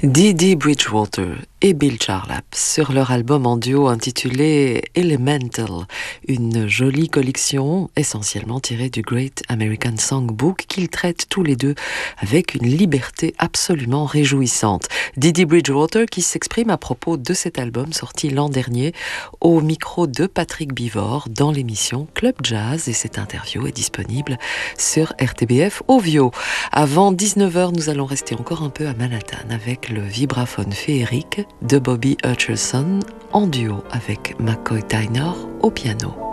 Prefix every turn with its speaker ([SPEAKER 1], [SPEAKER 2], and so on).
[SPEAKER 1] Dee Bridgewater et Bill Charlap sur leur album en duo intitulé Elemental, une jolie collection essentiellement tirée du Great American Songbook qu'ils traitent tous les deux avec une liberté absolument réjouissante. Dee Bridgewater qui s'exprime à propos de cet album sorti l'an dernier au micro de Patrick Bivort dans l'émission Club Jazz, et cette interview est disponible sur RTBF Ovio. Avant 19h, nous allons rester encore un peu à Manhattan avec le vibraphone féerique de Bobby Hutcherson en duo avec McCoy Tyner au piano.